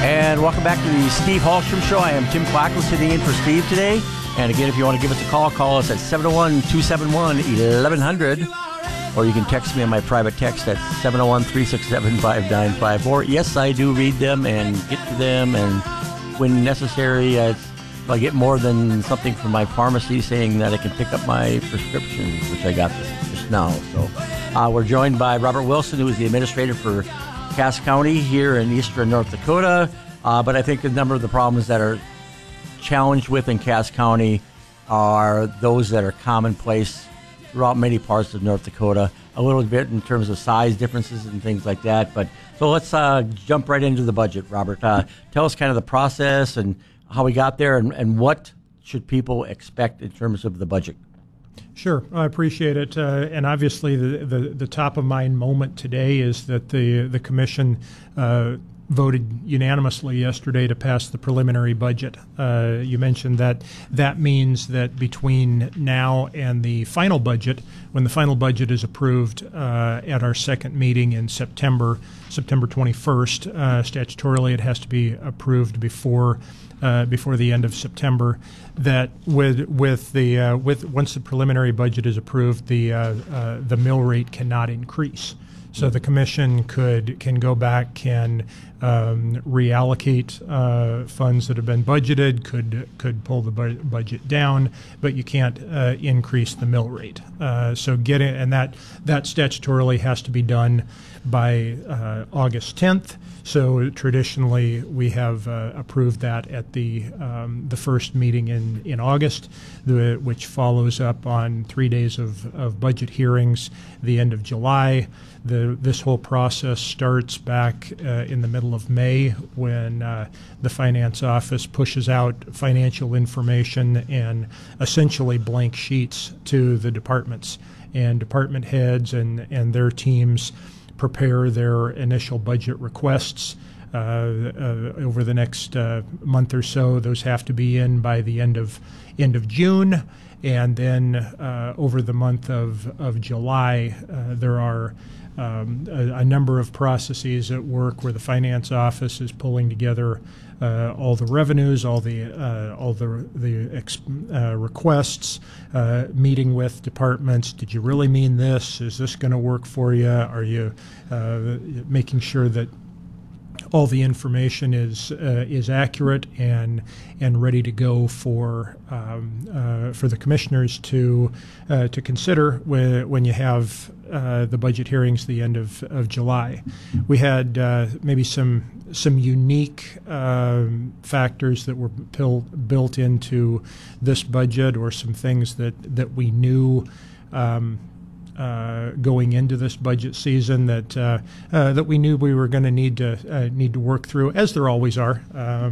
And welcome back to the Steve Hallstrom Show. I am Tim Quackle sitting in for Steve today. And again, if you want to give us a call us at 701-271-1100. Or you can text me on my private text at 701-367-5954. Yes, I do read them and get to them. And when necessary, if I get more than something from my pharmacy saying that I can pick up my prescriptions, which I got just now. So we're joined by Robert Wilson, who is the administrator for Cass County here in eastern North Dakota. But I think a number of the problems that are challenged with in Cass County are those that are commonplace throughout many parts of North Dakota, a little bit in terms of size differences and things like that. But so let's jump right into the budget, Robert. Tell us kind of the process and how we got there and what should people expect in terms of the budget. Sure, I appreciate it. And obviously the top of mind moment today is that the commission voted unanimously yesterday to pass the preliminary budget. You mentioned that means that between now and the final budget, when the final budget is approved at our second meeting in September 21st, statutorily it has to be approved before the end of September. That once the preliminary budget is approved, the mill rate cannot increase. So the commission can go back, can reallocate funds that have been budgeted, could pull the budget down, but you can't increase the mill rate. And that statutorily has to be done by August 10th. So traditionally, we have approved that at the first meeting in August, which follows up on 3 days of budget hearings, the end of July. This whole process starts back in the middle of May when the Finance Office pushes out financial information and essentially blank sheets to the departments, and department heads and their teams prepare their initial budget requests over the next month or so. Those have to be in by the end of June, and then over the month of July, there are a number of processes at work where the Finance Office is pulling together all the revenues, all the requests, meeting with departments. Did you really mean this? Is this going to work for you? Are you making sure that all the information is accurate and ready to go for the commissioners to consider when you have the budget hearings the end of July? We had maybe some unique factors that were built into this budget, or some things that we knew going into this budget season that we knew we were going to need to work through, as there always are.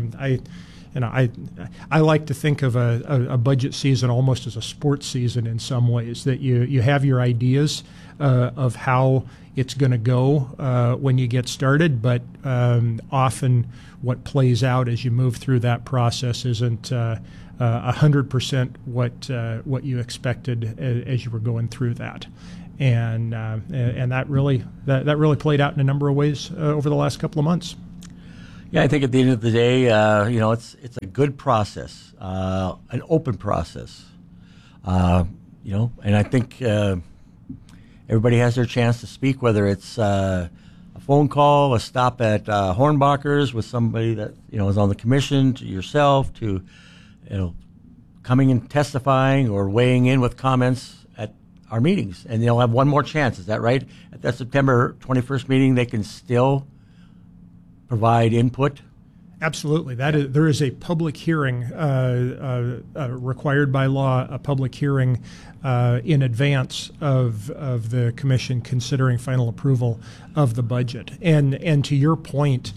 I like to think of a budget season almost as a sports season in some ways, that you have your ideas of how it's going to go when you get started, but often what plays out as you move through that process isn't 100% what you expected as you were going through that. And that really played out in a number of ways over the last couple of months. Yeah, I think at the end of the day, it's a good process, an open process, and I think everybody has their chance to speak, whether it's a phone call, a stop at Hornbacher's with somebody that is on the commission, to yourself, to coming and testifying or weighing in with comments at our meetings, and they'll have one more chance. Is that right? At that September 21st meeting, they can still provide input? Absolutely. There is a public hearing required by law, a public hearing in advance of the commission considering final approval of the budget. And to your point,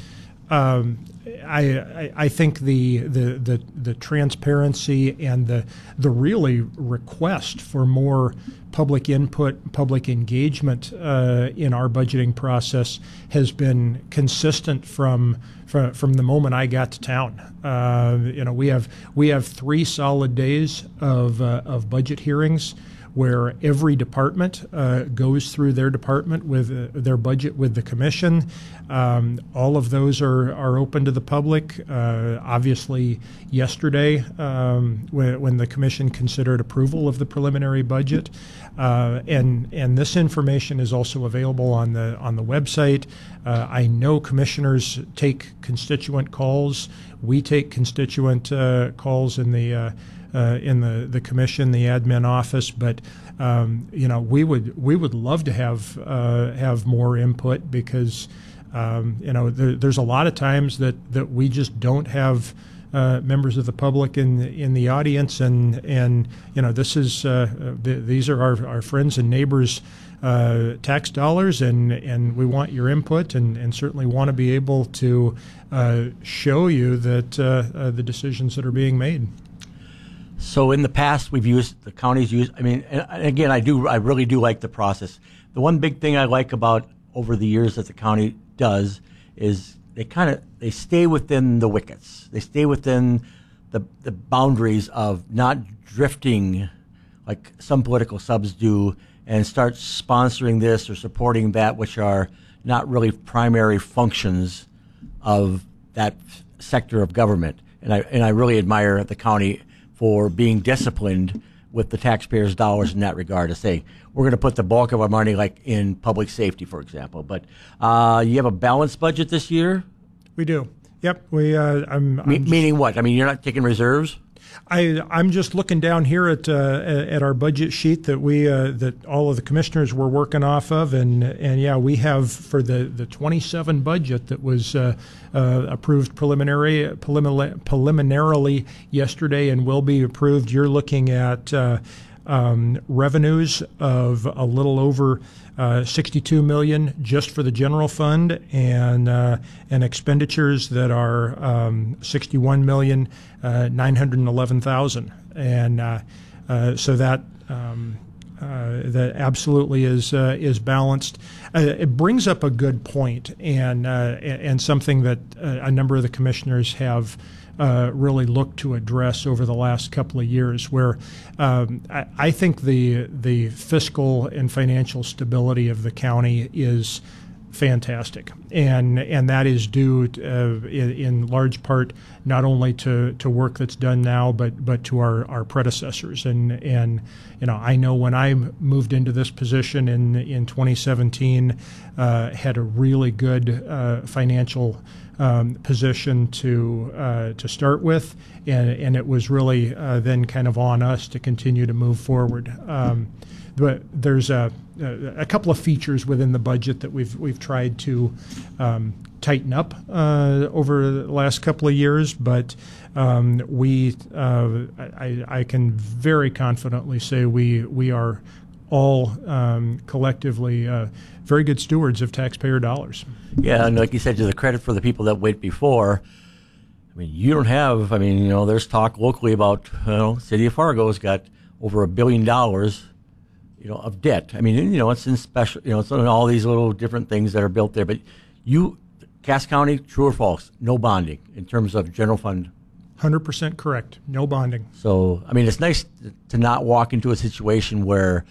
I think the transparency and the really request for more public input, public engagement in our budgeting process has been consistent from the moment I got to town. We have 3 solid days of budget hearings where every department goes through their department with their budget with the commission. All of those are open to the public. Obviously, yesterday, when the commission considered approval of the preliminary budget, and this information is also available on the website. I know commissioners take constituent calls. We take constituent calls in the commission, the admin office, but we would love to have more input because there's a lot of times that we just don't have members of the public in the audience, and this is these are our friends and neighbors' tax dollars, and we want your input, and certainly want to be able to show you that the decisions that are being made. So in the past, the counties used. I mean, and again, I really do like the process. The one big thing I like about over the years that the county does is they stay within the wickets. They stay within the boundaries of not drifting like some political subs do and start sponsoring this or supporting that, which are not really primary functions of that sector of government. And I really admire the county for being disciplined with the taxpayers' dollars in that regard, to say we're going to put the bulk of our money like in public safety, for example. But you have a balanced budget this year? We do. Yep. Meaning what? I mean, you're not taking reserves? I'm just looking down here at our budget sheet that all of the commissioners were working off of, and yeah, we have for the 27 budget that was approved preliminarily yesterday and will be approved. You're looking at revenues of a little over $62 million just for the general fund, and expenditures that are $61,911,000, and so that absolutely is balanced. It brings up a good point, and something that a number of the commissioners have really looked to address over the last couple of years, where I think the fiscal and financial stability of the county is fantastic, and that is due in large part not only to work that's done now, but to our predecessors. And I know when I moved into this position in 2017, had a really good financial position to start with, and it was really then kind of on us to continue to move forward. But there's a couple of features within the budget that we've tried to tighten up over the last couple of years, but I can very confidently say we are all collectively very good stewards of taxpayer dollars. Yeah, and like you said, to the credit for the people that went before, I mean, you don't have, there's talk locally about, City of Fargo's got over $1 billion, of debt. I mean, it's in special, it's in all these little different things that are built there. But Cass County, true or false, no bonding in terms of general fund? 100% correct. No bonding. So, I mean, it's nice to not walk into a situation where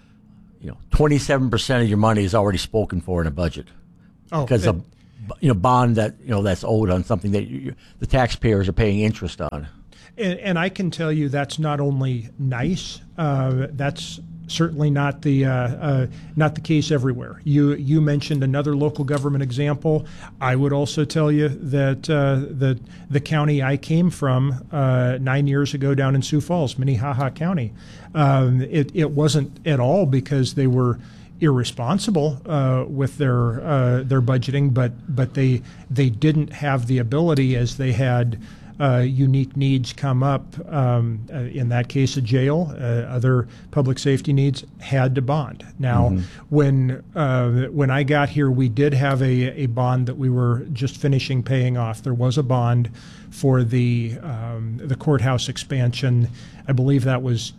27% of your money is already spoken for in a budget. Oh, because of bond that that's owed on something that the taxpayers are paying interest on. And I can tell you that's not only nice. That's certainly not the case everywhere. You mentioned another local government example. I would also tell you that the county I came from 9 years ago down in Sioux Falls, Minnehaha County, it wasn't at all because they were irresponsible with their budgeting, but they didn't have the ability, as they had unique needs come up, in that case a jail, other public safety needs, had to bond. Now, when I got here, we did have a bond that we were just finishing paying off. There was a bond for the courthouse expansion. I believe that was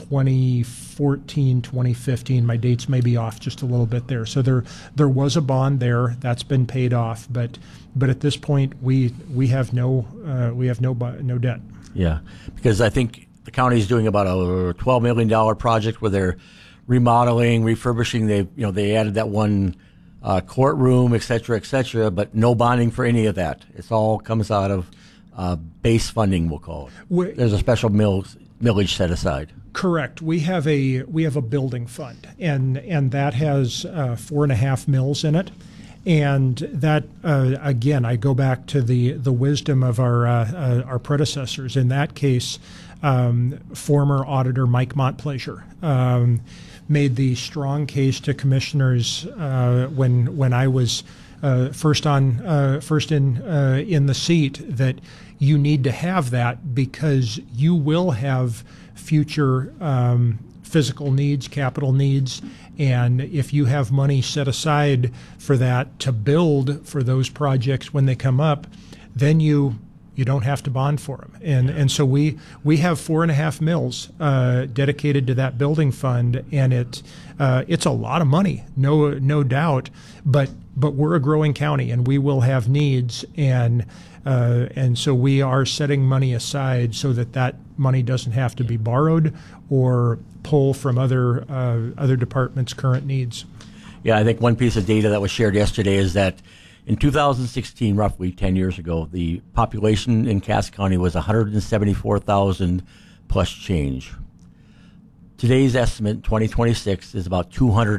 2014, 2015. My dates may be off just a little bit there. So there was a bond there that's been paid off, but at this point we have no debt. Yeah, because I think the county is doing about a $12 million project where they're remodeling, refurbishing. They added that one courtroom, et cetera, but no bonding for any of that. It's all comes out of base funding, we'll call it. There's a special millage set aside. Correct. We have a building fund, and that has 4.5 mills in it. And that, again, I go back to the wisdom of our predecessors. In that case, former auditor Mike Montplaisir made the strong case to commissioners when I was first in the seat that you need to have that because you will have future physical needs, capital needs, and if you have money set aside for that to build for those projects when they come up, then you don't have to bond for them. And so we have 4.5 mills dedicated to that building fund, and it's a lot of money, no doubt, but we're a growing county and we will have needs, and so we are setting money aside so that money doesn't have to be borrowed or pull from other departments' current needs. Yeah, I think one piece of data that was shared yesterday is that in 2016, roughly 10 years ago, the population in Cass County was 174,000 plus change. Today's estimate, 2026, is about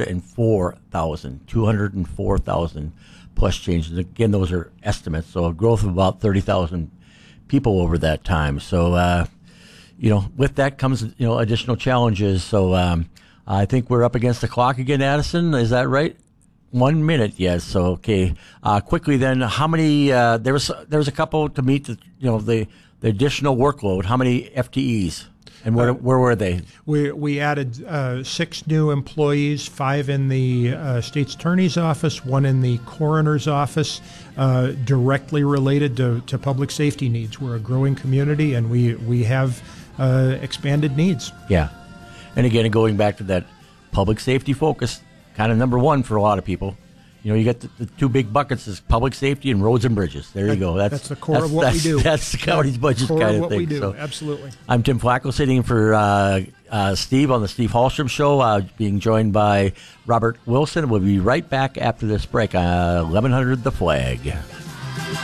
204,000 plus change. And again, those are estimates, so a growth of about 30,000 people over that time. So, with that comes, additional challenges. So I think we're up against the clock again, Addison. Is that right? 1 minute, yes. So, okay. Quickly then, how many, there was a couple to meet the additional workload. How many FTEs? And where were they? We added 6 new employees, 5 in the state's attorney's office, 1 in the coroner's office, directly related to public safety needs. We're a growing community, and we have expanded needs. Yeah. And again, going back to that public safety focus, kind of number one for a lot of people. You get the 2 big buckets is public safety and roads and bridges. There you go. That's the core of what we do. That's the county's budget kind of thing. Core of what we do, so, absolutely. I'm Tim Flacco, sitting in for Steve on the Steve Hallstrom Show, being joined by Robert Wilson. We'll be right back after this break. 1100 The Flag.